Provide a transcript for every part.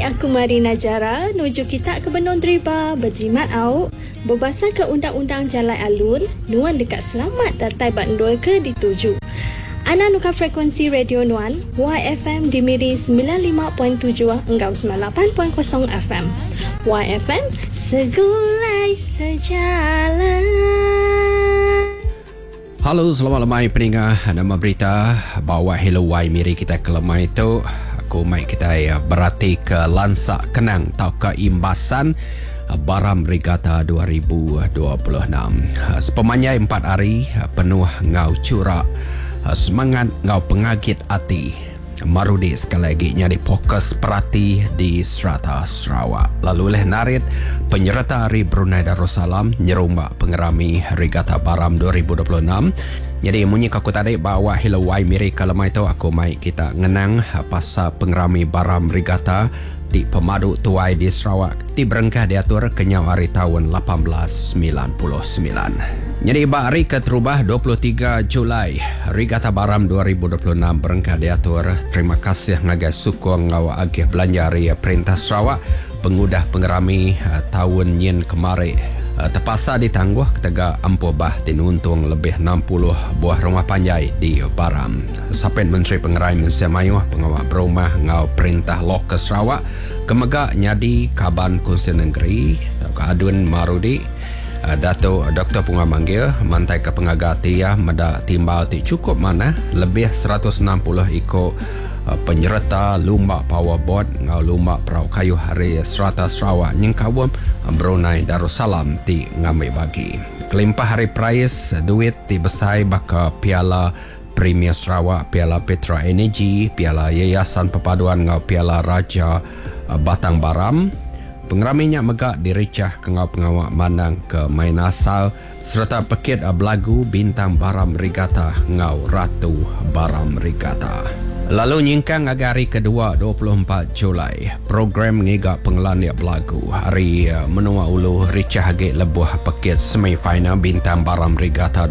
Hai, aku Marina Jara. Nuju kita ke Benong Driba, berjimat au. Berbasar ke Undang-Undang Jalan Alun, nuan dekat Selamat datai Bandul ke dituju. Ana nuka frekuensi Radio Nuan, YFM di Miri 95.7 enggau 98.0 FM. YFM, segulai sejalan. Halo, selamat lemai pendengar. Nama berita bawa Hello Y Miri kita ke lemai itu. Aku mai kita berarti ke Lansak Kenang atau keimbasan Baram Regatta 2026. Sepemanyai 4 hari penuh ngau curak semangat ngau pengagit hati. Marudi sekali lagi nyari fokus perhati di Strata Sarawak. Lalu oleh narit penyerta Hari Brunei Darussalam nyerumbak pengerami Regatta Baram 2026. Jadi munyi aku tadi bawa Hello Y Miri kalau mai tu aku mai kita ngenang pasal pengerami Baram Regatta di Pemadu Tuai di Sarawak di berengkah diatur kenyau hari tahun 1899. Jadi hari keterubah 23 Julai Regatta Baram 2026 berengkah diatur. Terima kasih ngagai sukong ngawa agih belanja hari Perintah Sarawak pengudah pengerami tahun yen kemari. Terpaksa ditangguh ketega ampuh bah tinuntung lebih 60 buah rumah panjai di Baram. Sapin Menteri Pengerai Malaysia Mayuh pengawal berumah ngau Perintah Loka Sarawak kemegak nyadi Kaban Kunsi Negeri Adun Marudi Dato' Dr. Punga Manggil mantai ke pengagati ya meda timbal ti cukup mana lebih 160 ikut penyerta lumba powerboat ngau lumba perahu kayu hari Strata Sarawak nyengkawam Brunei Darussalam ti ngambil bagi kelimpah hari prize duit ti besai baka piala Premier Sarawak, piala Petra Energy, piala Yayasan Perpaduan ngau piala Raja Batang Baram. Pengeraminya megak diricah ke ngau pengawak mandang ke main asal serta pekit belagu bintang Baram Regatta ngau Ratu Baram Regatta. Lalu nyingkang hari kedua 24 Julai program ngigak pengelaniak belagu hari menua ulu ricah hagi lebuh pekit semifinal bintang Baram Regatta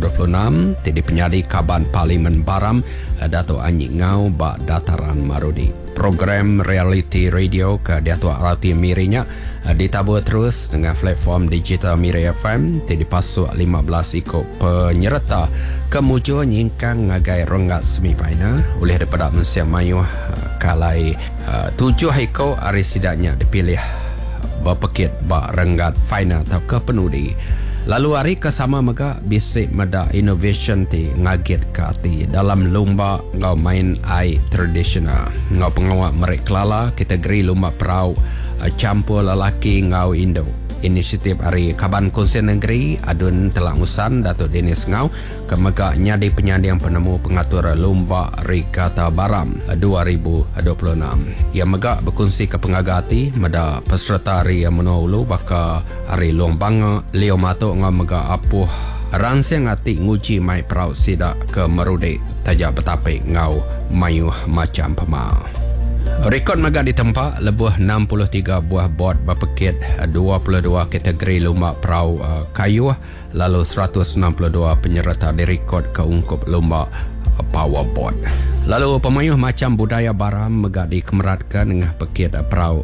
2026 di penyadi Kaban Parlimen Baram Dato' Anyi Ngau Bak Dataran Marudi. Program reality radio ke Datuk Rati Mirinya ditabur terus dengan platform digital Miri FM dipasuk 15 ikut penyerta kemuju nyingkang ngagai renggat semifinal oleh daripada Malaysia Mayuh kalai 7 ikut hari sidaknya dipilih berpekit bak renggat final atau ke penudi. Lalu hari kesama mega bisik meda innovation ti ngagit ke hati dalam lomba ngau main ai tradisional ngau pengawak merik kelala kategori lomba perahu campur lelaki ngau Indo. Inisiatif hari Kaban Kunsi Negeri Adun Telangusan Dato' Dennis Ngau kemegak nyadi penyandang penemu pengatur lomba Regatta Baram 2026. Ia megak berkongsi ke pengagati meda peserta hari yang menolu baka hari lombang Leo Mato ngau megak apuh ransing hati nguji mai perahu sidak ke Merudi tajak betapik ngau mayuh macam pemal. Rekod megak ditempa lebuh 63 buah bot berpekit 22 kategori lomba perahu kayu lalu 162 penyerta direkod keungkup lomba powerboat. Lalu pemayuh macam budaya Baram megak dikemeratkan dengan pekit perahu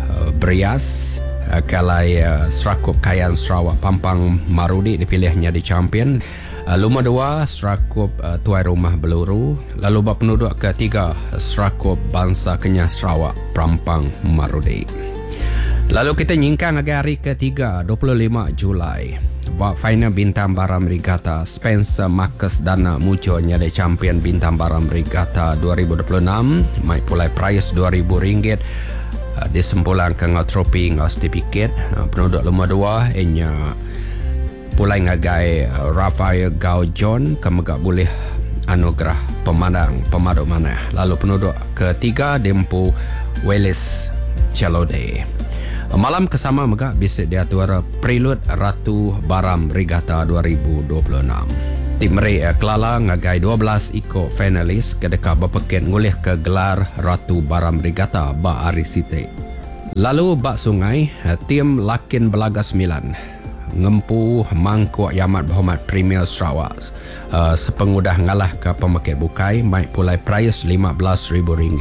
berias kalai Serakup Kayan Sarawak Pampang Marudi dipilihnya di champion. Lomba 2 Serakup Tuai Rumah Beluru. Lalu bab penduduk ketiga Serakup Bangsa Kenyah Sarawak Prampang Marudi. Lalu kita nyingkang hari ketiga 25 Julai bab final bintang Baram Regatta Spencer Marcus Dana muncul nyada champion bintang Baram Regatta 2026 mai pulai prize RM2,000 disempulan ke ngau tropi ngau sertifikat. Penduduk lomba 2 ianya pulai ngagai Rafael Gao John kemegak boleh anugerah pemadu mana. Lalu penduduk ketiga Dempu Willis Chalode. Malam kesama megak bisik diatur Prelude Ratu Baram Regatta 2026. Tim Meri Kelala ngagai 12 ikut finalis kedeka berpekit ngulih ke gelar Ratu Baram Regatta ba Ari Siti. Lalu bak sungai tim Lakin Belaga 9 ngempu mangkuk Yamat Berhormat Premier Sarawak sepengudah ngalah ke pembekit bukai mai pulai prize RM15,000.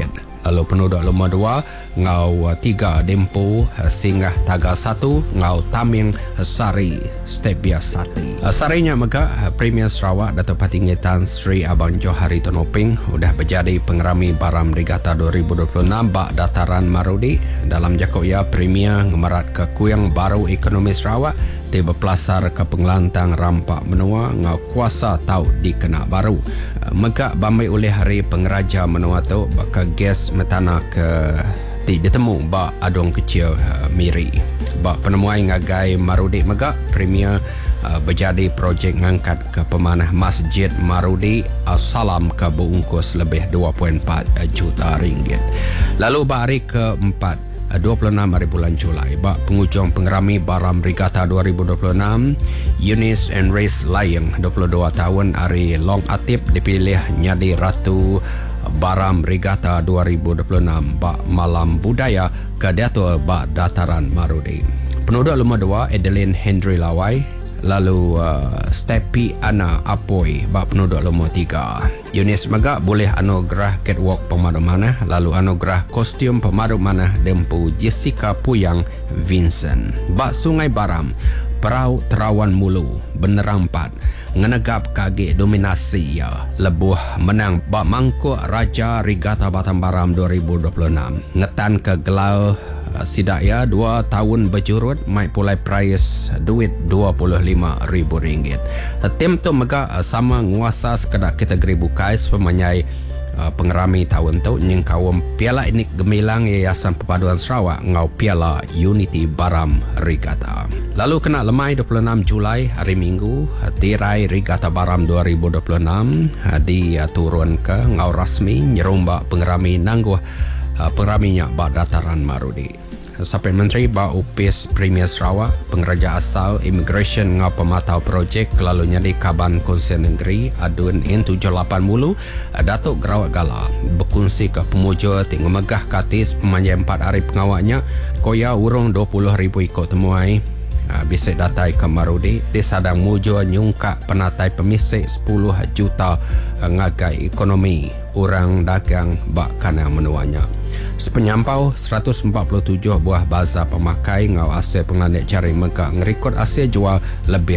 lalu penduduk luma 2 ngau 3 Dempo Singgah Taga 1 ngau Taming Sari Stepia Sati. Sarinya mega Premier Sarawak Datuk Patinggi Tan Sri Abang Johari Tonoping udah berjadi pengerami Baram Regatta 2026 bak dataran Marudi. Dalam jakok ya Premier ngemarat ke Kuyang Baru Ekonomi Sarawak tiba pelasar ke pengelantang rampak menua ngau kuasa tau dikena baru. Megak bambai oleh hari pengeraja menua tu baka gas metana ke ti ditemu ba adong kecil miri. Ba penemuan ngagai Marudi megak Premier berjadi projek ngangkat ke pemanah Masjid Marudi Salam ke berungkus lebih 2.4 juta ringgit. Lalu ba hari keempat 26 hari bulan Julai bak pengujung pengerami Baram Regatta 2026 Eunice and Race Layang 22 tahun hari Long Atip dipilih jadi Ratu Baram Regatta 2026 bak malam budaya ke Dato' bak dataran Marudi. Penduduk luma 2 Adeline Hendry Lawai, lalu Stepi Ana Apoy bak penduduk luma 3. Eunice Megak boleh anugerah catwalk pemadu manah, lalu anugerah kostum pemadu manah Dempu Jessica Puyang Vincent. Bak Sungai Baram Perau Terawan Mulu Benerang 4 ngenegap kage dominasi ya lebuh menang bak mangkuk Raja Regatta Batam Baram 2026 ngetan ke gelar sidaya 2 tahun berjurut mai pulai prize duit RM25,000. Tim tu mega sama nguasa sekedar kategori bukai pemanyai pengerami tahun tu nyengkawam piala ini gemilang Yayasan Perpaduan Sarawak ngau piala Unity Baram Regatta. Lalu kena lemai 26 Julai hari Minggu tirai Regatta Baram 2026 diturun ke ngau rasmi nyerombak pengerami nangguh pengeraminya bak dataran Marudi. Sampai Menteri Bak Upis Premier Sarawak, pengereja asal Immigration ngau pematau projek lalu nyadi Kaban Konsen Negeri Adun N780 Datuk Gerawat Gala berkongsi ke pemuja tengah megah katis pemanjai 4 hari pengawaknya koya urung 20,000 ikut temuai bisik datai ke Marudi disadang mujo nyungkak penatai pemisik 10 juta ngagai ekonomi orang dagang bak kana menuanya. Sepenyampau 147 buah bazar pemakai ngau asyik pengandik jari megak ngerikut asyik jual lebih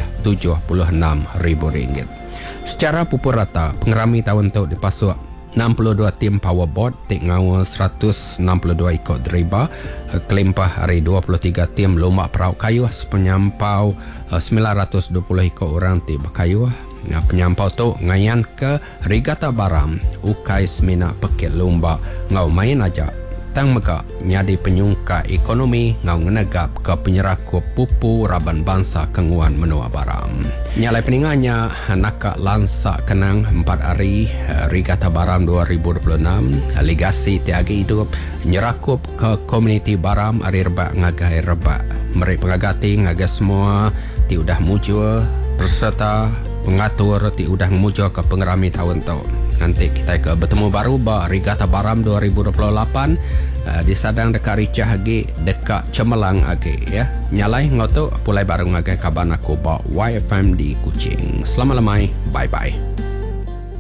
RM76,000. Secara pupur rata pengerami tahun tu dipasuk 62 tim powerboat tik ngau 162 ikut deriba kelimpah hari 23 tim lomba perahu kayu sepenyampau 920 ikut orang tik berkayu. Penyampau tu ngayan ke Regatta Baram ukai semina pekit lomba ngau main aja tang mega nyadi penyungka ekonomi ngau ngenegap ke penyerakup pupu raban bangsa kenguan menua Baram. Nyalai peningannya nakak lansa kenang 4 hari Regatta Baram 2026 legasi tiagi hidup nyerakup ke komuniti Baram hari rebak ngagai rebak. Mereka pengagati ngagai semua ti udah muncul peserta pengatur ti udah muncul ke pengerami tahun tu. Nanti kita ke bertemu baru ba Regatta Baram 2028 disadang dekat Ricah lagi dekat Cemerlang lagi ya. Nyalai ngoto pulai baru ngagai kaban aku ba YFM di Kuching. Selamat lemai. Bye bye.